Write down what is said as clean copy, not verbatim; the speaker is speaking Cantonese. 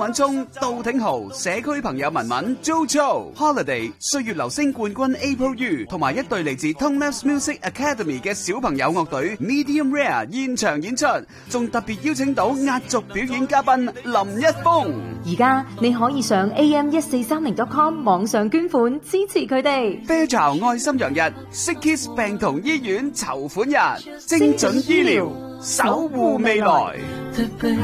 敏聰、杜挺豪、社區朋友文文、JoJo、Holiday、歲月流星冠軍 April U 同埋一隊嚟自 Tone Labs Music Academy 嘅小朋友樂隊 Medium Rare 現場演出，仲特別邀請到壓軸表演嘉賓林一峰。 而家你可以上 am1430.com 網上捐款支持佢哋。 啡巢愛心洋日 Sickkids 病童醫院籌款日，精準醫療守護未來。